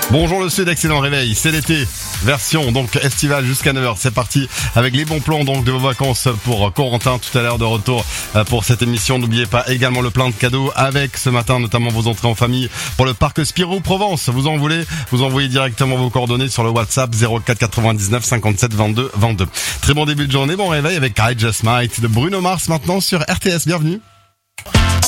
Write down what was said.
Bonjour le Sud, excellent réveil, c'est l'été, version donc estivale jusqu'à 9h, c'est parti avec les bons plans donc de vos vacances pour Corentin tout à l'heure de retour pour cette émission. N'oubliez pas également le plein de cadeaux avec ce matin notamment vos entrées en famille pour le parc Spirou Provence. Vous en voulez, vous envoyez directement vos coordonnées sur le WhatsApp 04 99 57 22 22. Très bon début de journée, bon réveil avec I Just Might de Bruno Mars maintenant sur RTS, bienvenue.